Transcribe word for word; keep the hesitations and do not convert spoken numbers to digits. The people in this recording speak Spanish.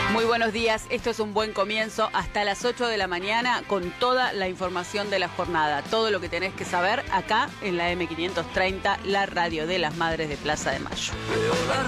Muy buenos días, esto es un buen comienzo hasta las ocho de la mañana con toda la información de la jornada, todo lo que tenés que saber acá en la eme quinientos treinta, la radio de las Madres de Plaza de Mayo. Veo la